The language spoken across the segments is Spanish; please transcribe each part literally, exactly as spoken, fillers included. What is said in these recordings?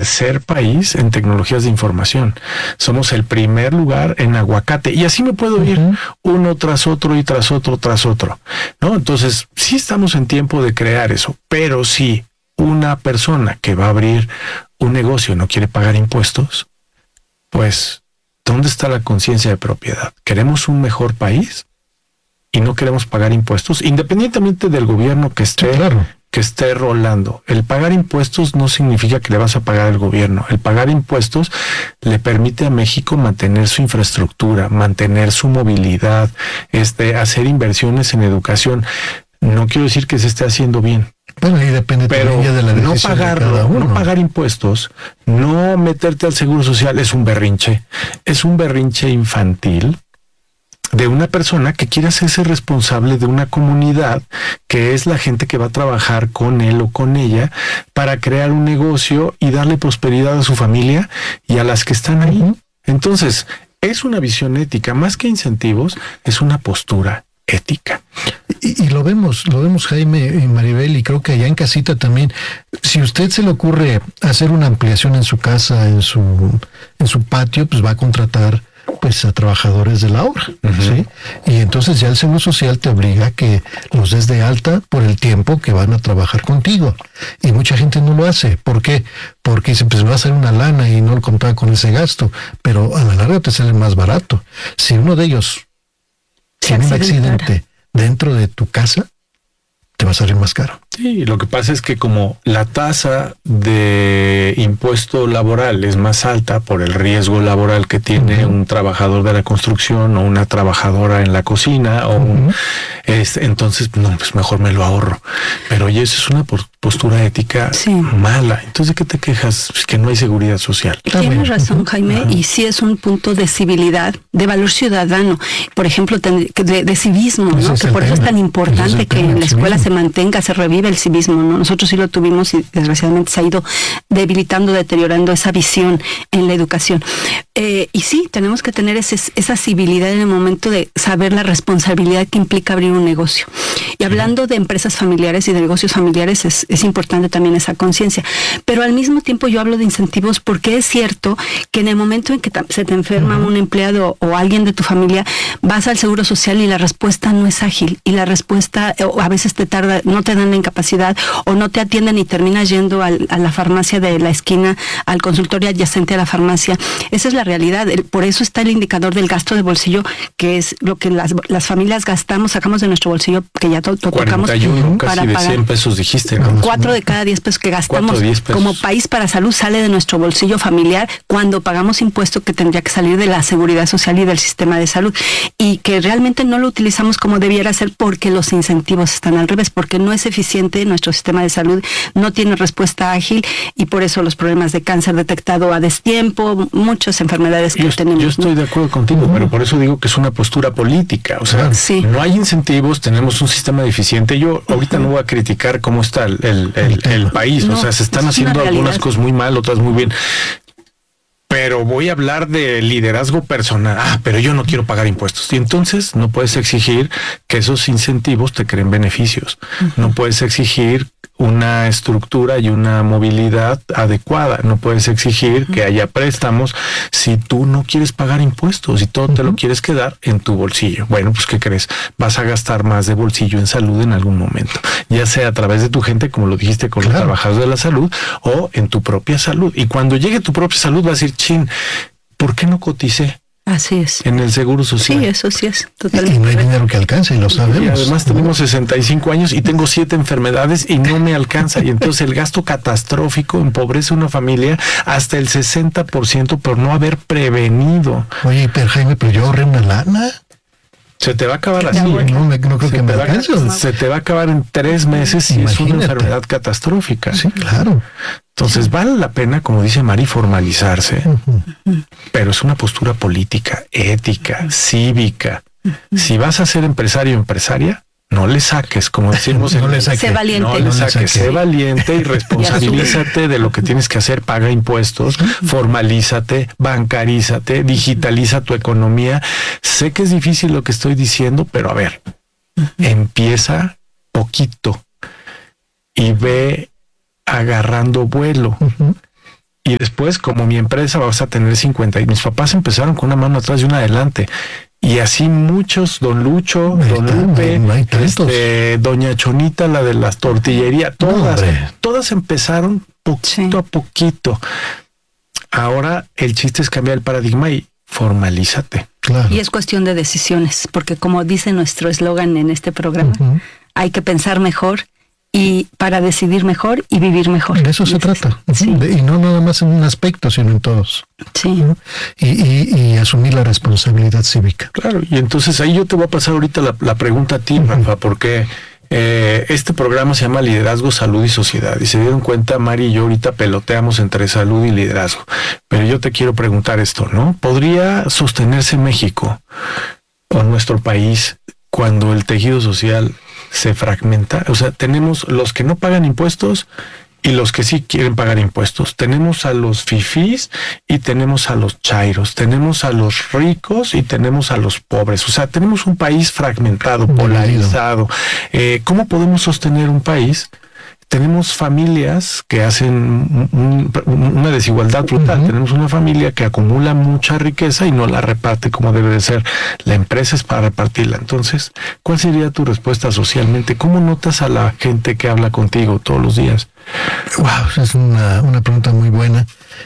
tercer país en tecnologías de información. Somos el primer lugar en aguacate. Y así me puedo ir uh-huh. uno tras otro y tras otro, tras otro, ¿no? Entonces, sí estamos en tiempo de crear eso, pero si una persona que va a abrir un negocio no quiere pagar impuestos, pues, ¿dónde está la conciencia de propiedad? ¿Queremos un mejor país y no queremos pagar impuestos? Independientemente del gobierno que esté, sí, claro. que esté rolando. El pagar impuestos no significa que le vas a pagar al gobierno. El pagar impuestos le permite a México mantener su infraestructura, mantener su movilidad, este, hacer inversiones en educación. No quiero decir que se esesté haciendo bien. Bueno, ahí depende pero también de la no pagarlo, no pagar impuestos, no meterte al seguro social es un berrinche, es un berrinche infantil de una persona que quiere hacerse responsable de una comunidad que es la gente que va a trabajar con él o con ella para crear un negocio y darle prosperidad a su familia y a las que están ahí. Uh-huh. Entonces, es una visión ética, más que incentivos, es una postura ética. Y, y lo vemos, lo vemos Jaime y Maribel, y creo que allá en casita también. Si a usted se le ocurre hacer una ampliación en su casa, en su, en su patio, pues va a contratar pues a trabajadores de la obra, uh-huh. ¿sí? Y entonces ya el Seguro Social te obliga a que los des de alta por el tiempo que van a trabajar contigo. Y mucha gente no lo hace. ¿Por qué? Porque dice, pues me va a hacer una lana y no lo contaba con ese gasto. Pero a la larga te sale más barato. Si uno de ellos tiene un accidente dentro de tu casa, te va a salir más caro. Sí, lo que pasa es que como la tasa de impuesto laboral es más alta por el riesgo laboral que tiene uh-huh. un trabajador de la construcción o una trabajadora en la cocina, o uh-huh. un, es, entonces, no, pues mejor me lo ahorro. Pero oye, eso es una postura ética sí. mala. Entonces, ¿de qué te quejas? Pues que no hay seguridad social. Tienes razón, Jaime, uh-huh. y sí es un punto de civilidad, de valor ciudadano, por ejemplo, de, de civismo, ¿no? Que por eso es tan importante que en la escuela se mantenga, se revive el civismo, ¿no? Nosotros sí lo tuvimos y desgraciadamente se ha ido debilitando, deteriorando esa visión en la educación. Eh, y sí, tenemos que tener ese, esa civilidad en el momento de saber la responsabilidad que implica abrir un negocio. Y hablando de empresas familiares y de negocios familiares, es, es importante también esa conciencia. Pero al mismo tiempo yo hablo de incentivos porque es cierto que en el momento en que se te enferma uh-huh. un empleado o alguien de tu familia, vas al Seguro Social y la respuesta no es ágil. Y la respuesta, o a veces te tarda, no te dan la incapacidad o no te atienden y terminas yendo al, a la farmacia de la esquina, al consultorio adyacente a la farmacia. Esa es la realidad. El, por eso está el indicador del gasto de bolsillo, que es lo que las, las familias gastamos, sacamos de nuestro bolsillo, que ya to, to, tocamos para casi de pagar. cien pesos dijiste, ¿no? Cuatro de cada diez pesos que gastamos pesos. Como país para salud sale de nuestro bolsillo familiar cuando pagamos impuesto que tendría que salir de la seguridad social y del sistema de salud. Y que realmente no lo utilizamos como debiera ser porque los incentivos están al revés, porque no es eficiente nuestro sistema de salud, no tiene respuesta ágil y por eso los problemas de cáncer detectado a destiempo, muchas enfermedades que yo, tenemos. Yo estoy ¿no? de acuerdo contigo, uh-huh. pero por eso digo que es una postura política. O sea, sí. no hay incentivos, tenemos un sistema deficiente. Yo ahorita uh-huh. no voy a criticar cómo está el, el, el, el país. No, o sea, se están haciendo algunas cosas muy mal, otras muy bien. Pero voy a hablar de liderazgo personal. Ah, pero yo no quiero pagar impuestos. Y entonces no puedes exigir que esos incentivos te creen beneficios. Uh-huh. No puedes exigir una estructura y una movilidad adecuada. No puedes exigir uh-huh. que haya préstamos si tú no quieres pagar impuestos y todo uh-huh. te lo quieres quedar en tu bolsillo. Bueno, pues ¿qué crees? Vas a gastar más de bolsillo en salud en algún momento, ya sea a través de tu gente, como lo dijiste, con claro. los trabajadores de la salud, o en tu propia salud. Y cuando llegue tu propia salud vas a decir, chin, ¿por qué no coticé? Así es. En el Seguro Social. Sí, eso sí es totalmente. Y no hay dinero que alcance, y lo sabemos. Y además tenemos sesenta y cinco años y tengo siete enfermedades y no me alcanza. Y entonces el gasto catastrófico empobrece a una familia hasta el sesenta por ciento por no haber prevenido. Oye, pero Jaime, pero yo ahorré una lana. Se te va a acabar así. No, no, no creo se que me alcance. A, se te va a acabar en tres meses y es una enfermedad catastrófica. Sí, claro. Entonces sí. vale la pena, como dice Mari, formalizarse, uh-huh. pero es una postura política, ética, uh-huh. cívica. Uh-huh. Si vas a ser empresario o empresaria, no le saques, como decimos, no le saque. Sé valiente. No le saques, sé valiente y responsabilízate de lo que tienes que hacer, paga impuestos, formalízate, bancarízate, digitaliza tu economía. Sé que es difícil lo que estoy diciendo, pero a ver, uh-huh. empieza poquito y ve agarrando vuelo. Uh-huh. Y después, como mi empresa, vas a tener cincuenta. Y mis papás empezaron con una mano atrás y una adelante. Y así muchos, don Lucho, ahí don está, Lupe, no hay, no hay este, doña Chonita, la de las tortillerías, todas, no, todas empezaron poquito sí. a poquito. Ahora el chiste es cambiar el paradigma y formalízate. Claro. Y es cuestión de decisiones, porque como dice nuestro eslogan en este programa, uh-huh. hay que pensar mejor y para decidir mejor y vivir mejor. De eso se trata. Sí. De, y no nada más en un aspecto, sino en todos. Sí. ¿No? Y, y, y asumir la responsabilidad cívica. Claro, y entonces ahí yo te voy a pasar ahorita la, la pregunta a ti, uh-huh. Rafa, porque eh, este programa se llama Liderazgo, Salud y Sociedad. Y se dieron cuenta, Mari y yo ahorita peloteamos entre salud y liderazgo. Pero yo te quiero preguntar esto, ¿no? ¿Podría sostenerse México o nuestro país cuando el tejido social se fragmenta? O sea, tenemos los que no pagan impuestos y los que sí quieren pagar impuestos. Tenemos a los fifís y tenemos a los chairos. Tenemos a los ricos y tenemos a los pobres. O sea, tenemos un país fragmentado, polarizado. Eh, ¿Cómo podemos sostener un país? Tenemos familias que hacen un, una desigualdad brutal. Uh-huh. Tenemos una familia que acumula mucha riqueza y no la reparte como debe de ser. La empresa es para repartirla. Entonces, ¿cuál sería tu respuesta socialmente? ¿Cómo notas a la gente que habla contigo todos los días? Wow, es una, una pregunta muy buena.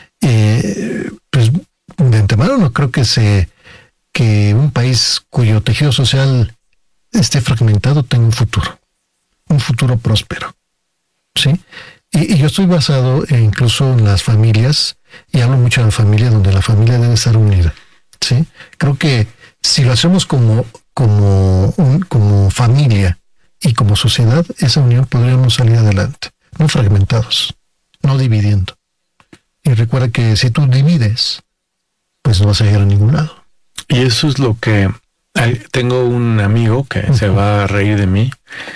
Eh, pues de antemano no creo que se que un país cuyo tejido social esté fragmentado tenga un futuro, un futuro próspero. Sí, y, y yo estoy basado eh, incluso en las familias, y hablo mucho de la familia, donde la familia debe estar unida. Sí, creo que si lo hacemos como como un, como familia y como sociedad, esa unión podríamos salir adelante, no fragmentados, no dividiendo. Y recuerda que si tú divides, pues no vas a llegar a ningún lado. Y eso es lo que hay, tengo un amigo que uh-huh. se va a reír de mí,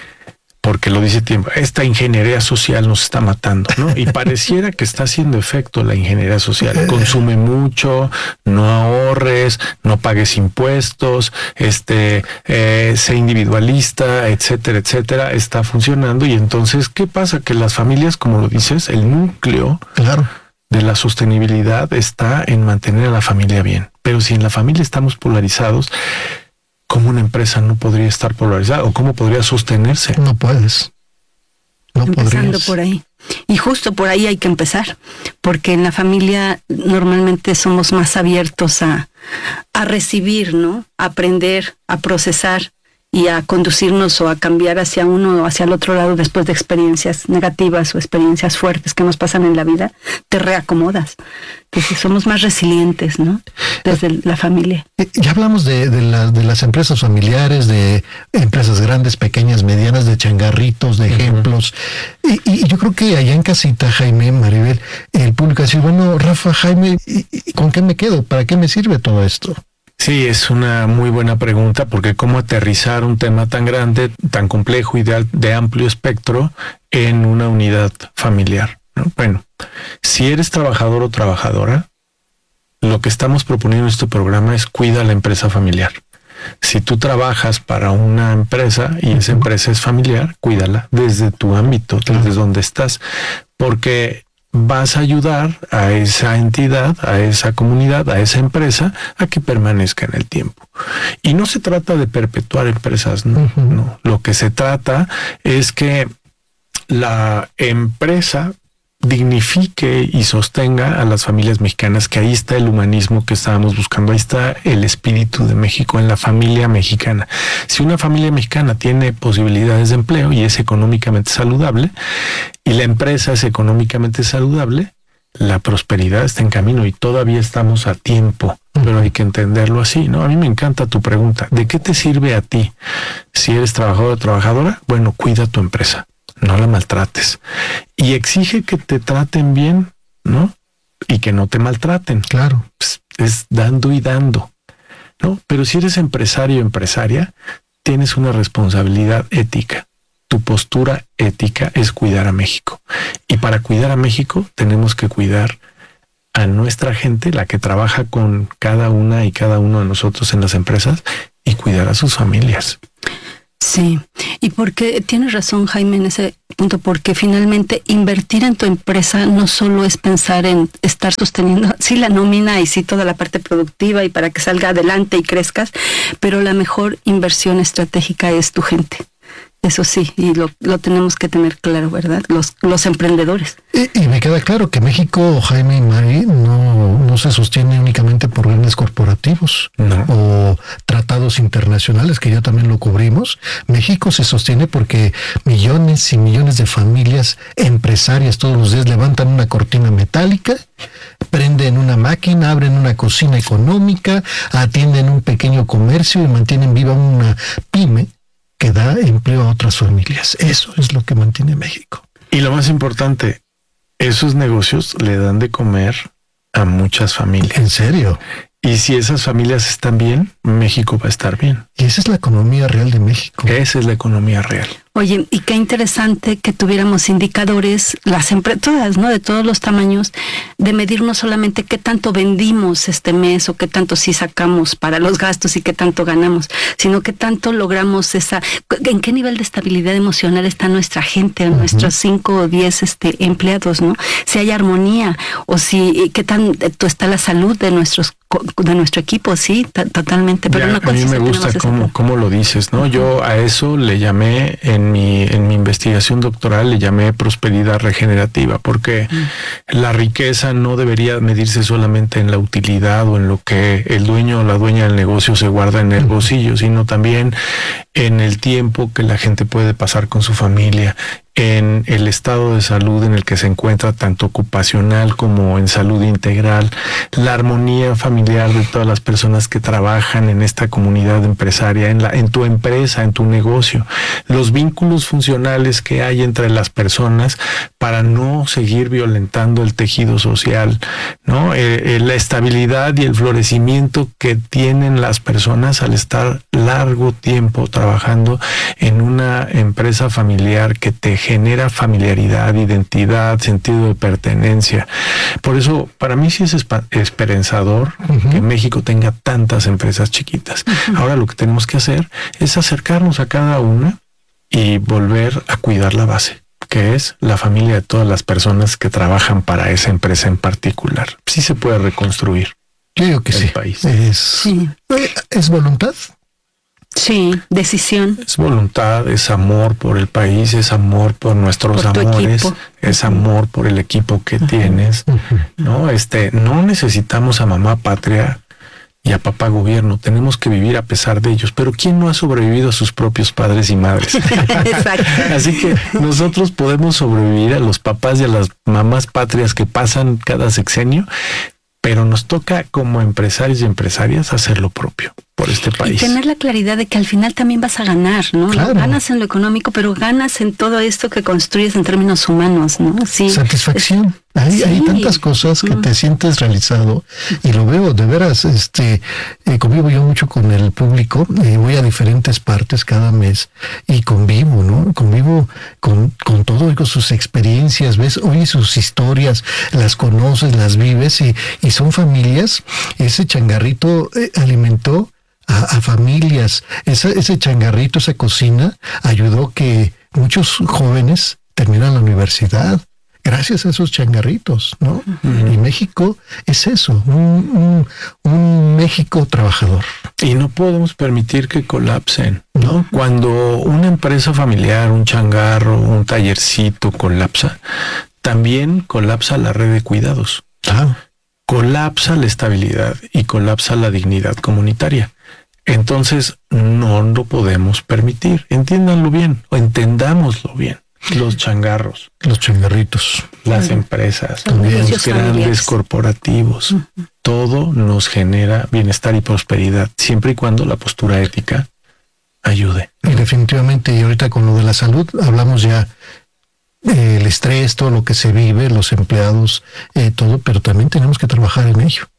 porque lo dice tiempo, esta ingeniería social nos está matando, ¿no? Y pareciera que está haciendo efecto la ingeniería social. Consume mucho, no ahorres, no pagues impuestos, este, eh, sé individualista, etcétera, etcétera, está funcionando. Y entonces, ¿qué pasa? Que las familias, como lo dices, el núcleo claro. de la sostenibilidad está en mantener a la familia bien. Pero si en la familia estamos polarizados, ¿cómo una empresa no podría estar polarizada o cómo podría sostenerse? No puedes. No Empezando podrías. por ahí. Y justo por ahí hay que empezar, porque en la familia normalmente somos más abiertos a, a recibir, ¿no? A aprender, a procesar y a conducirnos o a cambiar hacia uno o hacia el otro lado después de experiencias negativas o experiencias fuertes que nos pasan en la vida, te reacomodas. Entonces somos más resilientes, ¿no? Desde la familia. Ya hablamos de, de, la, de las empresas familiares, de empresas grandes, pequeñas, medianas, de changarritos, de uh-huh. ejemplos. Y, y yo creo que allá en casita, Jaime, Maribel, el público va a decir, bueno, Rafa, Jaime, ¿y, y con qué me quedo? ¿Para qué me sirve todo esto? Sí, es una muy buena pregunta, porque cómo aterrizar un tema tan grande, tan complejo y de, de amplio espectro en una unidad familiar, ¿no? Bueno, si eres trabajador o trabajadora, lo que estamos proponiendo en este programa es cuida la empresa familiar. Si tú trabajas para una empresa y esa empresa es familiar, cuídala desde tu ámbito, desde donde estás, porque vas a ayudar a esa entidad, a esa comunidad, a esa empresa, a que permanezca en el tiempo. Y no se trata de perpetuar empresas, no, uh-huh. no. Lo que se trata es que la empresa dignifique y sostenga a las familias mexicanas, que ahí está el humanismo que estábamos buscando, ahí está el espíritu de México en la familia mexicana. Si una familia mexicana tiene posibilidades de empleo y es económicamente saludable, y la empresa es económicamente saludable, la prosperidad está en camino y todavía estamos a tiempo, pero hay que entenderlo así, ¿no? A mí me encanta tu pregunta, ¿de qué te sirve a ti? Si eres trabajador o trabajadora, bueno, cuida tu empresa. No la maltrates. Y exige que te traten bien, ¿no? Y que no te maltraten. Claro. Pues es dando y dando, ¿no? Pero si eres empresario o empresaria, tienes una responsabilidad ética. Tu postura ética es cuidar a México. Y para cuidar a México tenemos que cuidar a nuestra gente, la que trabaja con cada una y cada uno de nosotros en las empresas, y cuidar a sus familias. Sí, y porque tienes razón, Jaime, en ese punto, porque finalmente invertir en tu empresa no solo es pensar en estar sosteniendo, sí, la nómina y sí toda la parte productiva y para que salga adelante y crezcas, pero la mejor inversión estratégica es tu gente. Eso sí, y lo, lo tenemos que tener claro, ¿verdad? Los, los emprendedores. Y, y me queda claro que México, Jaime y Mari, no, no se sostiene únicamente por grandes corporativos no. o tratados internacionales, que ya también lo cubrimos. México se sostiene porque millones y millones de familias empresarias todos los días levantan una cortina metálica, prenden una máquina, abren una cocina económica, atienden un pequeño comercio y mantienen viva una pyme que da empleo a otras familias. Eso es lo que mantiene México. Y lo más importante, esos negocios le dan de comer a muchas familias. ¿En serio? Y si esas familias están bien, México va a estar bien. Y esa es la economía real de México. Esa es la economía real. Oye, y qué interesante que tuviéramos indicadores, las empresas, todas, ¿no? De todos los tamaños, de medir no solamente qué tanto vendimos este mes o qué tanto sí sacamos para los gastos y qué tanto ganamos, sino qué tanto logramos esa, en qué nivel de estabilidad emocional está nuestra gente, uh-huh. nuestros cinco o diez este, empleados, ¿no? Si hay armonía o si, qué tanto está la salud de nuestros de nuestro equipo, sí, t- totalmente. Pero ya, una a mí me gusta cómo, cómo lo dices, ¿no? Uh-huh. Yo a eso le llamé en mi en mi investigación doctoral le llamé prosperidad regenerativa, porque uh-huh. la riqueza no debería medirse solamente en la utilidad o en lo que el dueño o la dueña del negocio se guarda en el uh-huh. bolsillo, sino también en el tiempo que la gente puede pasar con su familia, en el estado de salud en el que se encuentra, tanto ocupacional como en salud integral, la armonía familiar de todas las personas que trabajan en esta comunidad empresaria, en la, en tu empresa, en tu negocio, los vínculos funcionales que hay entre las personas para no seguir violentando el tejido social, ¿no? Eh, eh, la estabilidad y el florecimiento que tienen las personas al estar largo tiempo trabajando en una empresa familiar que te genera familiaridad, identidad, sentido de pertenencia. Por eso, para mí sí es espa- esperanzador uh-huh. que México tenga tantas empresas chiquitas. Uh-huh. Ahora lo que tenemos que hacer es acercarnos a cada una y volver a cuidar la base, que es la familia de todas las personas que trabajan para esa empresa en particular. Sí se puede reconstruir. Yo digo que el sí. país. Es, sí. ¿Es voluntad? Sí, decisión. Es voluntad, es amor por el país, es amor por nuestros por amores, equipo. Es amor por el equipo que uh-huh. tienes, uh-huh. ¿no? Este, no necesitamos a mamá patria y a papá gobierno, tenemos que vivir a pesar de ellos, pero ¿quién no ha sobrevivido a sus propios padres y madres? Exacto. Así que nosotros podemos sobrevivir a los papás y a las mamás patrias que pasan cada sexenio, pero nos toca como empresarios y empresarias hacer lo propio por este país. Y tener la claridad de que al final también vas a ganar, ¿no? Claro. Ganas en lo económico, pero ganas en todo esto que construyes en términos humanos, ¿no? Sí. Satisfacción. Es, hay, sí. hay tantas cosas que mm. te sientes realizado y lo veo de veras. Este, eh, convivo yo mucho con el público, eh, voy a diferentes partes cada mes y convivo, ¿no? Convivo con, con todo, oigo sus experiencias, ves, oyes sus historias, las conoces, las vives y, y son familias. Ese changarrito eh, alimentó A, a familias. Esa, ese changarrito, esa cocina, ayudó que muchos jóvenes terminan la universidad gracias a esos changarritos, ¿no? Uh-huh. Y México es eso, un, un, un México trabajador. Y no podemos permitir que colapsen, ¿no? Cuando una empresa familiar, un changarro, un tallercito colapsa, también colapsa la red de cuidados. Ah. Colapsa la estabilidad y colapsa la dignidad comunitaria. Entonces, no lo podemos permitir. Entiéndanlo bien, o entendámoslo bien. Los changarros. Los changarritos. Las empresas. También. Los grandes familiares. Corporativos. Uh-huh. Todo nos genera bienestar y prosperidad, siempre y cuando la postura ética ayude. Y definitivamente, y ahorita con lo de la salud, hablamos ya eh, el estrés, todo lo que se vive, los empleados, eh, todo, pero también tenemos que trabajar en ello.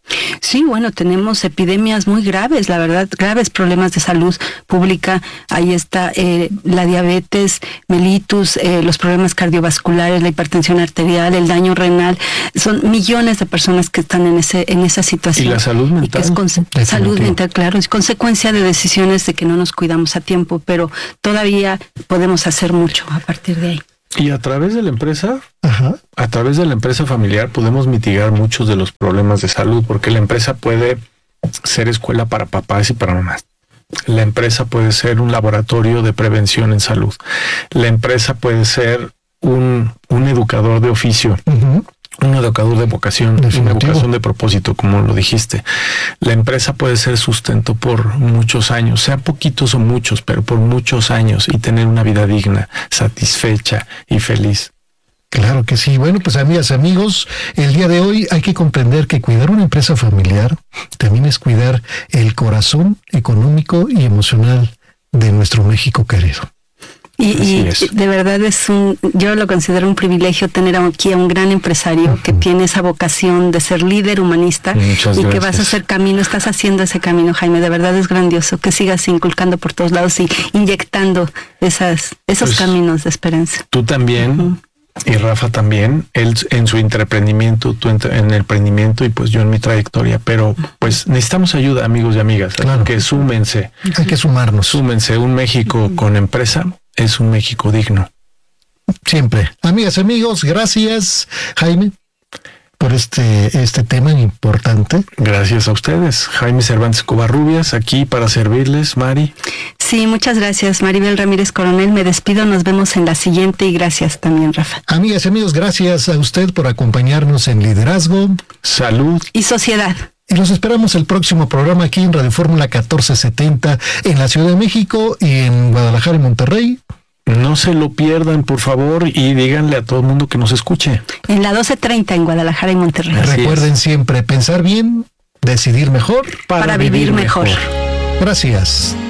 Sí, bueno, tenemos epidemias muy graves, la verdad, graves problemas de salud pública. Ahí está eh, la diabetes, mellitus, eh, los problemas cardiovasculares, la hipertensión arterial, el daño renal. Son millones de personas que están en ese en esa situación. Y la salud mental. Y que es conse- salud mental, claro, es consecuencia de decisiones de que no nos cuidamos a tiempo, pero todavía podemos hacer mucho a partir de ahí. Y a través de la empresa, Ajá. a través de la empresa familiar podemos mitigar muchos de los problemas de salud, porque la empresa puede ser escuela para papás y para mamás. La empresa puede ser un laboratorio de prevención en salud. La empresa puede ser un, un educador de oficio, uh-huh. un educador de vocación, Definitivo. Una vocación de propósito, como lo dijiste. La empresa puede ser sustento por muchos años, sean poquitos o muchos, pero por muchos años, y tener una vida digna, satisfecha y feliz. Claro que sí. Bueno, pues amigas, amigos, el día de hoy hay que comprender que cuidar una empresa familiar también es cuidar el corazón económico y emocional de nuestro México querido. Y, y de verdad es un, yo lo considero un privilegio tener aquí a un gran empresario uh-huh. que tiene esa vocación de ser líder humanista. Muchas y gracias. Que vas a hacer camino, estás haciendo ese camino, Jaime, de verdad es grandioso, que sigas inculcando por todos lados y inyectando esas, esos pues, caminos de esperanza. Tú también. Uh-huh. Y Rafa también, él en su emprendimiento, tú en el emprendimiento y pues yo en mi trayectoria, pero pues necesitamos ayuda, amigos y amigas, claro. que súmense. Hay que sumarnos. Súmense, un México con empresa es un México digno. Siempre. Amigas, amigos, gracias, Jaime, por este, este tema importante. Gracias a ustedes. Jaime Cervantes Covarrubias, aquí para servirles, Mari. Sí, muchas gracias, Maribel Ramírez Coronel. Me despido, nos vemos en la siguiente y gracias también, Rafa. Amigas y amigos, gracias a usted por acompañarnos en Liderazgo, Salud y Sociedad. Y los esperamos el próximo programa aquí en Radio Fórmula catorce setenta en la Ciudad de México y en Guadalajara y Monterrey. No se lo pierdan, por favor, y díganle a todo el mundo que nos escuche. En la doce treinta en Guadalajara y Monterrey. Así Recuerden es. Siempre pensar bien, decidir mejor, para, para vivir, vivir mejor. mejor. Gracias.